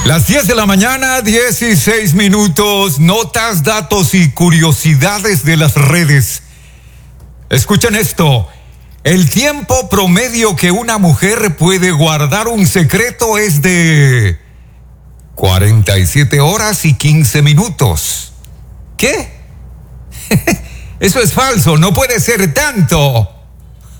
Las 10 de la mañana, 16 minutos, notas, datos y curiosidades de las redes. Escuchen esto. El tiempo promedio que una mujer puede guardar un secreto es de 47 horas y 15 minutos. ¿Qué? Eso es falso, no puede ser tanto.